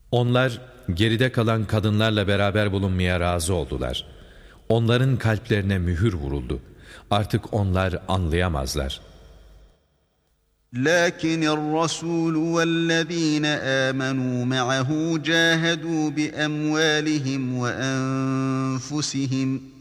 Onlar geride kalan kadınlarla beraber bulunmaya razı oldular. Onların kalplerine mühür vuruldu. Artık onlar anlayamazlar. لكن الرسول والذين آمنوا معه جاهدوا بأموالهم وأنفسهم